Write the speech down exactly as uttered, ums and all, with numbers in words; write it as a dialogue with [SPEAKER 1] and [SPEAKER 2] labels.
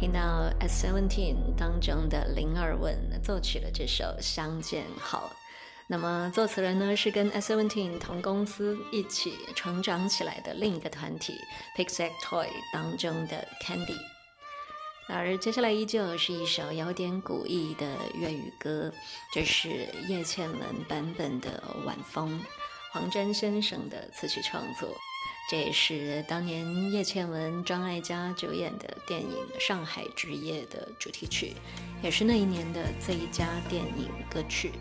[SPEAKER 1] 听到 S Seventeen 当中的林二汶作曲了这首《相见好》。那么作词人呢是跟 S Seventeen 同公司一起成长起来的另一个团体 Pixatoy 当中的 Candy。而接下来依旧是一首有点古意的粤语歌，这是叶倩文版本的《晚风》，黄沾先生的词曲创作。这也是当年叶倩文、张艾嘉主演的电影《上海之夜》的主题曲，也是那一年的最佳电影歌曲。